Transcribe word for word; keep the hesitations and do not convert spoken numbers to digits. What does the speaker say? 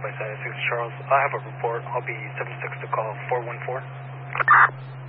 by six Charles. I have a report. I'll be seven six to call four one four.